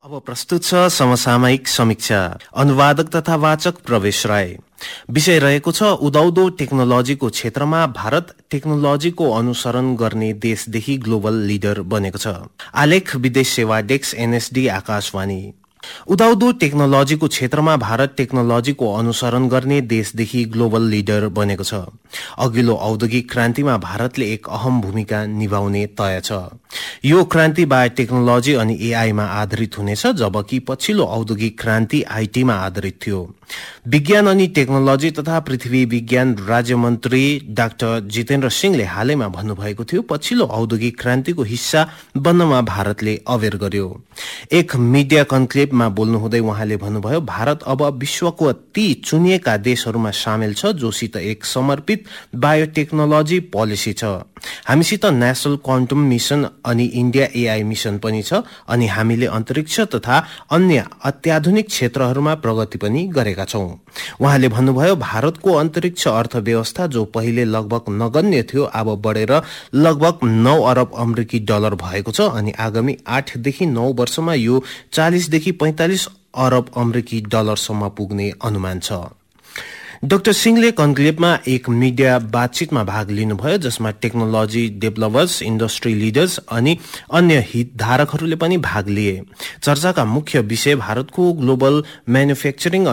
अब प्रस्तुत छ समसामयिक समीक्षा। अनुवादक तथा वाचक प्रवेश राय। विषय रहेको छ उदाउँदो टेक्नोलोजीको क्षेत्रमा भारत टेक्नोलोजीको अनुसरण गर्ने देशदेखि ग्लोबल लिडर बनेको छ। आलेख विदेश सेवा डेस्क एनएसडी आकाशवाणी। उदाउँदो टेक्नोलोजीको क्षेत्रमा भारत टेक्नोलोजीको अनुसरण गर्ने देशदेखि ग्लोबल लिडर बनेको छ। अघिल्लो औद्योगिक क्रान्तिमा भारतले एक अहम भूमिका निभाउने तय छ। यो क्रान्ति बायोटेक्नोलोजी अनि एआईमा आधारित हुनेछ, जबकि पछिल्लो औद्योगिक क्रान्ति आईटीमा आधारित थियो। विज्ञान अनि टेक्नोलोजी तथा पृथ्वी विज्ञान राज्य मन्त्री डाक्टर जितेन्द्र सिंहले हालैमा भन्नुभएको थियो, पछिल्लो औद्योगिक क्रान्तिको हिस्सा बन्नमा भारतले अवेर गर्यो। एक मिडिया कन्क्लेभमा बोल्नुहुँदै उहाँले भन्नुभयो, भारत अब विश्वको ती चुनिएका देशहरूमा सामेल छ जोसित एक समर्पित बायोटेक्नोलोजी पोलिसी छ। हामीसित नेशनल क्वान्टम मिशन अनि इन्डिया एआई मिशन पनि छ अनि हामीले अन्तरिक्ष तथा अन्य अत्याधुनिक क्षेत्रहरूमा प्रगति पनि गरेका छौं। उहाँले भन्नुभयो, भारतको अन्तरिक्ष अर्थव्यवस्था जो पहिले लगभग नगण्य थियो अब बढेर लगभग 9 अरब अमेरिकी डलर भएको छ अनि आगामी 8 देखि 9 वर्षमा यो 40 देखि 45 अरब अमेरिकी डलरसम्म पुग्ने अनुमान छ। डाक्टर सिंहले कन्क्लेभमा एक मिडिया बातचितमा भाग लिनुभयो, जसमा टेक्नोलोजी डेभलपर्स, इन्डस्ट्री लिडर्स अनि अन्य हितधारकहरूले पनि भाग लिए। चर्चाका मुख्य विषय भारतको ग्लोबल म्यानुफ्याक्चरिङ